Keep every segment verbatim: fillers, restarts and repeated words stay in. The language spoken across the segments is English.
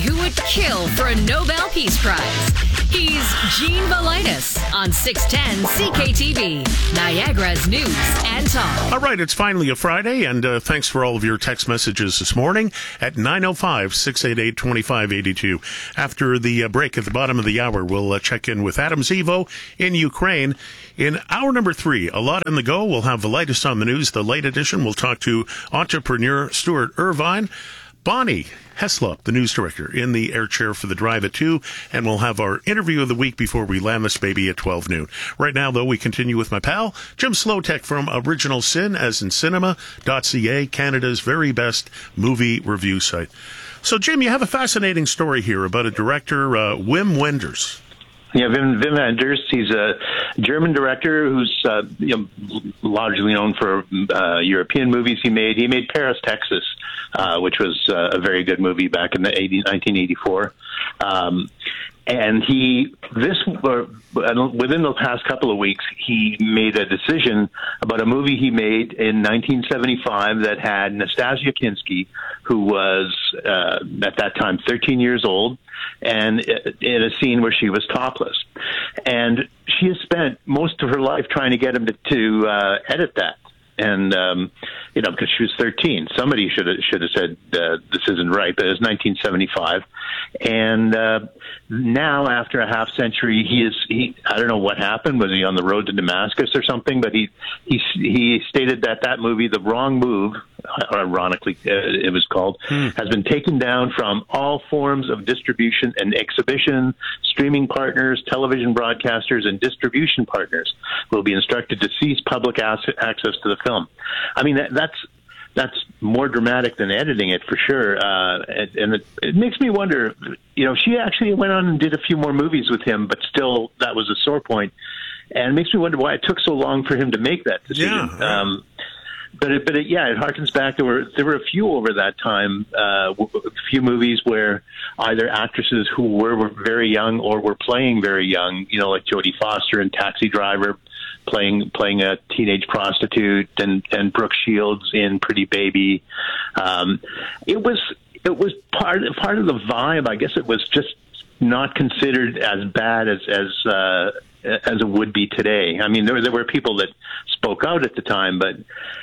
who would kill for a Nobel Peace Prize. He's Gene Valitis on six ten C K T V, Niagara's News and Talk. All right, it's finally a Friday, and uh, thanks for all of your text messages this morning at nine oh five, six eight eight, two five eight two. After the uh, break at the bottom of the hour, we'll uh, check in with Adam Zivo in Ukraine. In hour number three, a lot in the go. We'll have Valitis on the news, the late edition. We'll talk to entrepreneur Stuart Irvine. Bonnie Heslop, the news director, in the air chair for the drive at two, and we'll have our interview of the week before we land this baby at twelve noon. Right now, though, we continue with my pal, Jim Slowtek from Original Sin, as in cinema dot c a, Canada's very best movie review site. So, Jim, you have a fascinating story here about a director, uh, Wim Wenders. Yeah, Wim, Wim Wenders. He's a German director who's uh, you know, largely known for uh, European movies he made. He made Paris, Texas, uh, which was uh, a very good movie back in the nineteen eighty-four. Um, and he, this uh, within the past couple of weeks, he made a decision about a movie he made in nineteen seventy-five that had Nastasia Kinski, who was uh, at that time thirteen years old, and in a scene where she was topless. And she has spent most of her life trying to get him to, to uh, edit that. And, um, you know, because she was thirteen, somebody should have, should have said, uh, this isn't right, but it was nineteen seventy-five. And uh, now, after a half century, he is, he, I don't know what happened. Was he on the road to Damascus or something? But he, he, he stated that that movie, The Wrong Move, ironically uh, it was called, hmm. has been taken down from all forms of distribution and exhibition. Streaming partners, television broadcasters, and distribution partners will be instructed to cease public ac- access to the film. I mean, that, that's that's more dramatic than editing it, for sure. Uh, and and it, it makes me wonder, you know, she actually went on and did a few more movies with him, but still that was a sore point. And it makes me wonder why it took so long for him to make that decision. Yeah, right. Um, But it, but it, yeah, it harkens back. There were there were a few over that time, uh, a few movies where either actresses who were, were very young or were playing very young, you know, like Jodie Foster in Taxi Driver, playing playing a teenage prostitute, and, and Brooke Shields in Pretty Baby. Um, it was it was part part of the vibe. I guess it was just not considered as bad as as uh, as it would be today. I mean, there there were people that spoke out at the time, but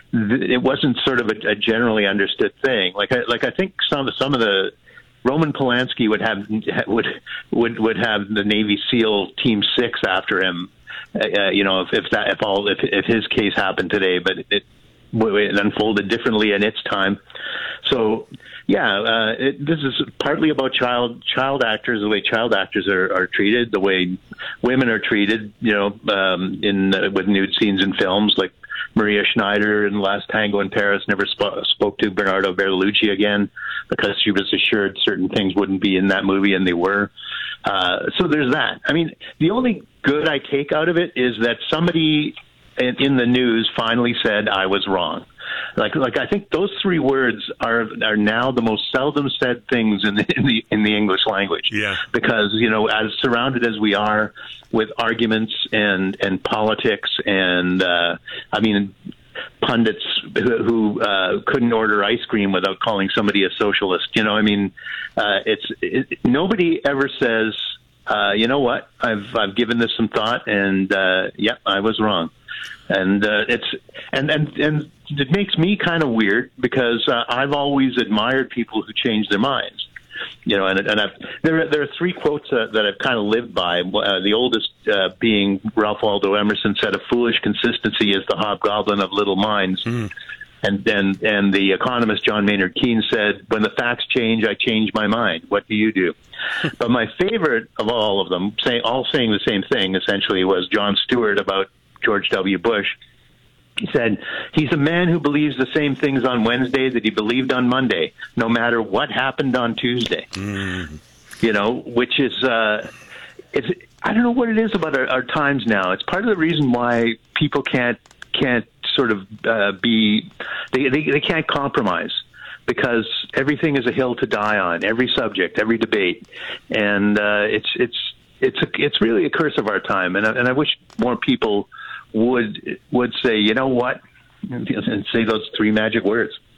it wasn't sort of a, a generally understood thing. Like I, like I think some some of the Roman Polanski would have would would would have the Navy SEAL Team Six after him. Uh, you know, if, if that if all if if his case happened today, but it, it unfolded differently in its time. So yeah, uh, it, this is partly about child child actors, the way child actors are, are treated, the way women are treated. You know, um, in uh, with nude scenes in films, like Maria Schneider in Last Tango in Paris never sp- spoke to Bernardo Bertolucci again because she was assured certain things wouldn't be in that movie, and they were. Uh, so there's that. I mean, the only good I take out of it is that somebody in, in the news finally said I was wrong. Like, like I think those three words are are now the most seldom said things in the in the in the English language. Yeah. Because, you know, as surrounded as we are with arguments and and politics and uh, I mean pundits who, who uh, couldn't order ice cream without calling somebody a socialist. You know, I mean, uh, it's it, nobody ever says, uh, you know what, I've I've given this some thought, and uh, yep, I was wrong. And uh, it's and, and and it makes me kind of weird because uh, I've always admired people who change their minds, you know. And and I've, there are, there are three quotes uh, that I've kind of lived by. Uh, the oldest uh, being Ralph Waldo Emerson said, "A foolish consistency is the hobgoblin of little minds." Mm. And and and the economist John Maynard Keynes said, "When the facts change, I change my mind. What do you do?" But my favorite of all of them, say all saying the same thing essentially, was Jon Stewart about George W. Bush. He said, "He's a man who believes the same things on Wednesday that he believed on Monday, no matter what happened on Tuesday." Mm. You know, which is, uh, it's, I don't know what it is about our, our times now. It's part of the reason why people can't, can't sort of uh, be, they, they, they can't compromise, because everything is a hill to die on, every subject, every debate. And uh, it's, it's, it's, a, it's really a curse of our time. And I, and I wish more people would would say, you know what, and say those three magic words.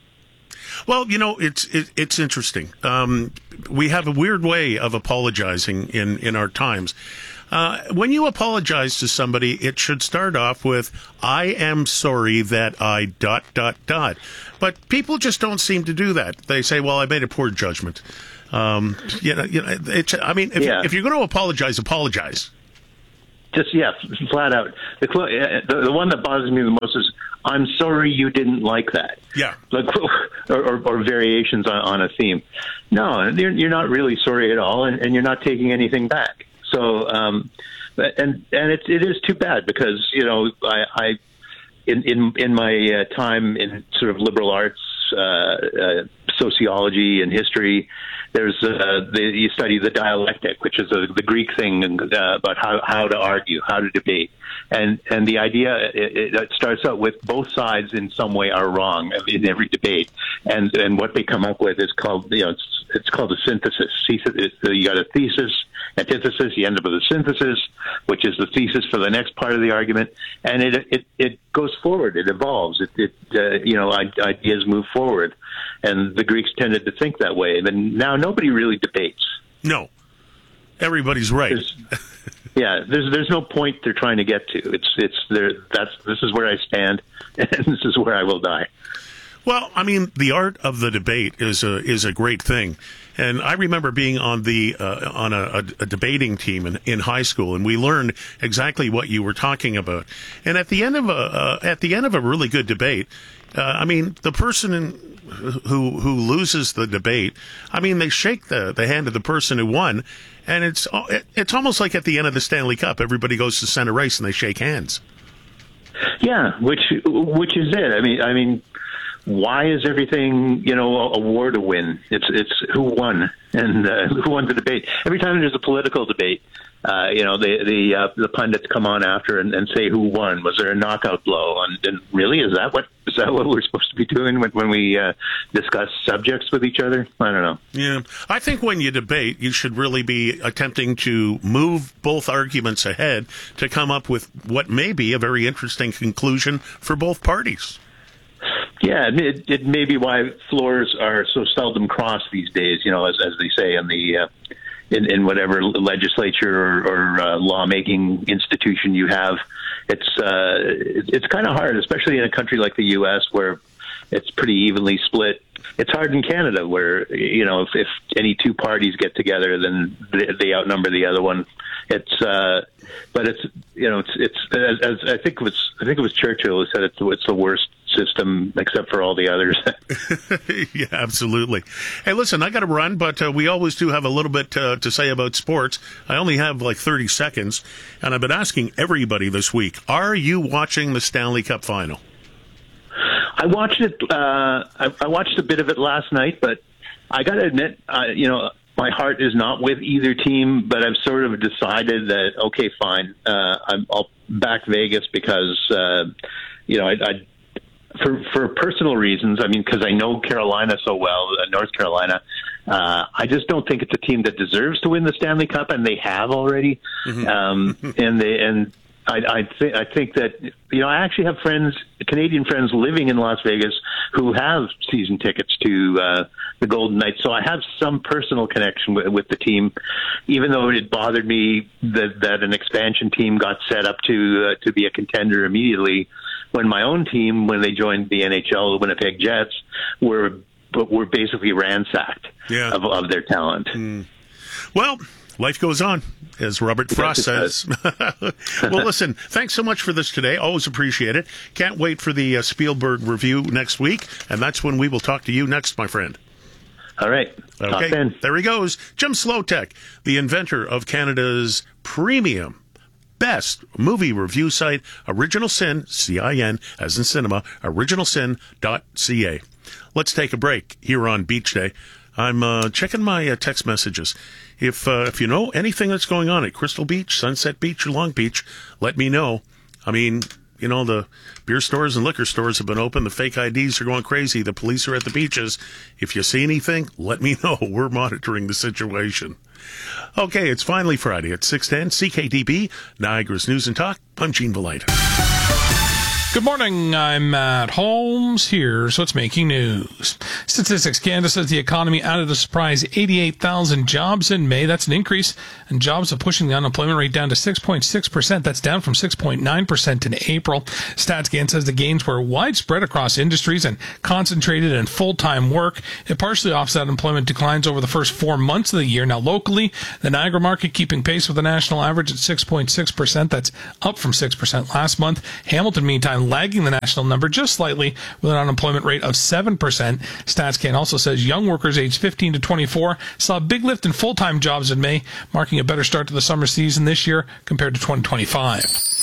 Well, you know, it's it, it's interesting. Um, we have a weird way of apologizing in, in our times. Uh, when you apologize to somebody, it should start off with, I am sorry that I dot, dot, dot. But people just don't seem to do that. They say, well, I made a poor judgment. Um, you know, you know it's, I mean, if, yeah. if you're going to apologize, apologize. Just, yeah, flat out. The, the the one that bothers me the most is, I'm sorry you didn't like that. Yeah. Like, or, or, or variations on, on a theme. No, you're, you're not really sorry at all, and, and you're not taking anything back. So, um, and and it, it is too bad because, you know, I, I in, in, in my uh, time in sort of liberal arts, uh, uh, sociology and history, there's uh, the, you study the dialectic, which is a, the Greek thing uh, about how, how to argue, how to debate. And and the idea, it, it starts out with both sides in some way are wrong in every debate. And and what they come up with is called, you know, it's, it's called a synthesis. You got a thesis, antithesis, you end up with a synthesis, which is the thesis for the next part of the argument. And it it, it goes forward, it evolves, it, it uh, you know, ideas move forward. And the Greeks tended to think that way. And now nobody really debates. No. Everybody's right. There's, yeah, there's there's no point they're trying to get to. It's it's there. That's this is where I stand, and this is where I will die. Well, I mean, the art of the debate is a is a great thing, and I remember being on the uh, on a, a, a debating team in, in high school, and we learned exactly what you were talking about. And at the end of a uh, at the end of a really good debate, uh, I mean, the person in, who who loses the debate, I mean, they shake the, the hand of the person who won, and it's it's almost like at the end of the Stanley Cup, everybody goes to center ice and they shake hands. Yeah, which which is it. I mean, I mean. Why is everything, you know, a war to win? It's it's who won and uh, who won the debate. Every time there's a political debate, uh, you know, the the uh, the pundits come on after and, and say who won. Was there a knockout blow? And, and really, is that what is that what we're supposed to be doing when, when we uh, discuss subjects with each other? I don't know. Yeah, I think when you debate, you should really be attempting to move both arguments ahead to come up with what may be a very interesting conclusion for both parties. Yeah, it, it may be why floors are so seldom crossed these days, you know, as, as they say in the uh, in, in whatever legislature or, or uh, lawmaking institution you have. It's uh, it, it's kind of hard, especially in a country like the U S where it's pretty evenly split. It's hard in Canada where, you know, if, if any two parties get together, then they, they outnumber the other one. It's, uh, but it's, you know, it's, it's, as, as I think it was, I think it was Churchill who said it's, it's the worst system except for all the others. Yeah, absolutely. Hey, listen, I got to run, but uh, we always do have a little bit uh, to say about sports. I only have like thirty seconds, and I've been asking everybody this week, are you watching the Stanley Cup final? I watched it, uh, I, I watched a bit of it last night, but I got to admit, uh, you know, my heart is not with either team, but I've sort of decided that, okay, fine, uh, I'm, I'll back Vegas because, uh, you know, I, I for for personal reasons. I mean, because I know Carolina so well, uh, North Carolina. Uh, I just don't think it's a team that deserves to win the Stanley Cup, and they have already. Mm-hmm. Um, and they and I I, th- I think that, you know, I actually have friends, Canadian friends, living in Las Vegas who have season tickets to uh, the Golden Knights. So I have some personal connection with, with the team, even though it bothered me that, that an expansion team got set up to uh, to be a contender immediately, when my own team, when they joined the N H L, the Winnipeg Jets, were were basically ransacked yeah. of, of their talent. Mm. Well, life goes on, as Robert Frost says. Well, listen, thanks so much for this today. Always appreciate it. Can't wait for the uh, Spielberg review next week, and that's when we will talk to you next, my friend. All right. Okay, then. There he goes. Jim Slowtek, the inventor of Canada's premium best movie review site, Original Sin, C I N, as in cinema, original sin dot c a. Let's take a break here on Beach Day. I'm uh, checking my uh, text messages. If uh, if you know anything that's going on at Crystal Beach, Sunset Beach, or Long Beach, let me know. I mean, you know, the beer stores and liquor stores have been open. The fake I Ds are going crazy. The police are at the beaches. If you see anything, let me know. We're monitoring the situation. Okay, it's finally Friday at six ten, C K D B, Niagara's News and Talk. I'm Gene Valita. Good morning, I'm Matt Holmes. Here's what's making news. Statistics Canada says the economy added a surprise eighty-eight thousand jobs in May. That's an increase, and jobs are pushing the unemployment rate down to six point six percent. That's down from six point nine percent in April. StatsCan says the gains were widespread across industries and concentrated in full-time work. It partially offset employment declines over the first four months of the year. Now, locally, the Niagara market keeping pace with the national average at six point six percent. That's up from six percent last month. Hamilton, meantime, lagging the national number just slightly with an unemployment rate of seven percent. StatsCan also says young workers aged fifteen to twenty-four saw a big lift in full-time jobs in May, marking a better start to the summer season this year compared to twenty twenty-five.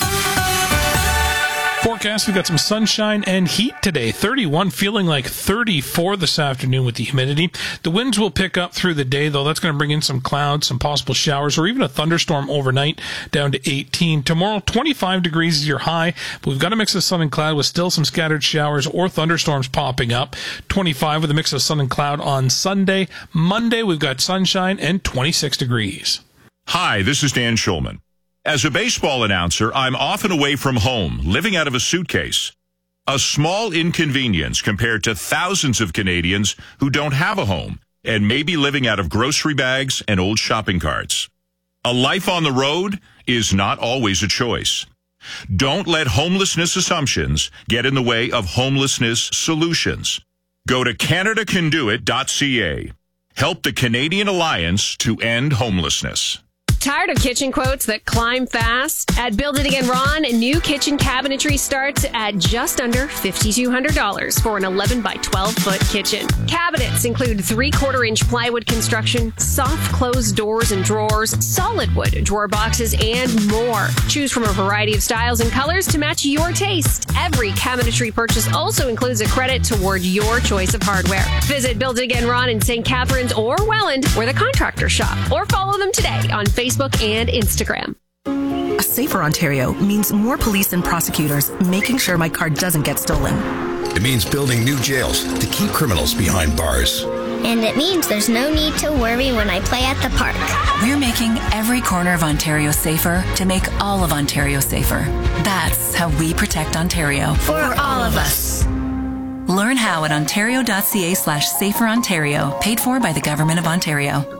Forecast, we've got some sunshine and heat today. thirty-one, feeling like thirty-four this afternoon with the humidity. The winds will pick up through the day, though. That's going to bring in some clouds, some possible showers, or even a thunderstorm overnight, down to eighteen. Tomorrow, twenty-five degrees is your high, but we've got a mix of sun and cloud with still some scattered showers or thunderstorms popping up. twenty-five with a mix of sun and cloud on Sunday. Monday, we've got sunshine and twenty-six degrees. Hi, this is Dan Schulman. As a baseball announcer, I'm often away from home, living out of a suitcase. A small inconvenience compared to thousands of Canadians who don't have a home and may be living out of grocery bags and old shopping carts. A life on the road is not always a choice. Don't let homelessness assumptions get in the way of homelessness solutions. Go to canada can do it dot c a. Help the Canadian Alliance to End Homelessness. Tired of kitchen quotes that climb fast? At Build It Again Ron, new kitchen cabinetry starts at just under five thousand two hundred dollars for an eleven by twelve foot kitchen. Cabinets include three-quarter inch plywood construction, soft closed doors and drawers, solid wood drawer boxes, and more. Choose from a variety of styles and colors to match your taste. Every cabinetry purchase also includes a credit toward your choice of hardware. Visit Build It Again Ron in Saint Catharines or Welland, where the contractors shop, or follow them today on Facebook and Instagram. A safer Ontario means more police and prosecutors making sure my car doesn't get stolen. It means building new jails to keep criminals behind bars. And it means there's no need to worry when I play at the park. We're making every corner of Ontario safer to make all of Ontario safer. That's how we protect Ontario. For all of us. Learn how at ontario.ca slash safer Ontario, paid for by the Government of Ontario.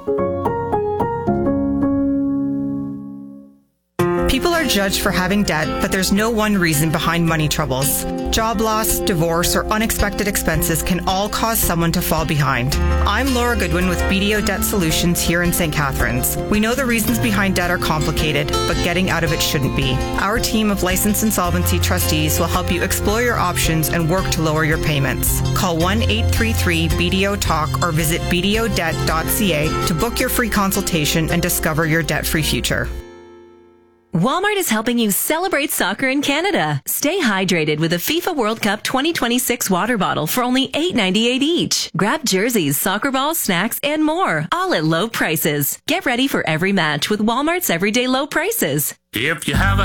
People are judged for having debt, but there's no one reason behind money troubles. Job loss, divorce, or unexpected expenses can all cause someone to fall behind. I'm Laura Goodwin with B D O Debt Solutions here in Saint Catharines. We know the reasons behind debt are complicated, but getting out of it shouldn't be. Our team of licensed insolvency trustees will help you explore your options and work to lower your payments. Call one eight three three B D O talk or visit b d o debt dot c a to book your free consultation and discover your debt-free future. Walmart is helping you celebrate soccer in Canada. Stay hydrated with a FIFA World Cup twenty twenty-six water bottle for only eight ninety-eight each. Grab jerseys, soccer balls, snacks, and more, all at low prices. Get ready for every match with Walmart's everyday low prices. If you have a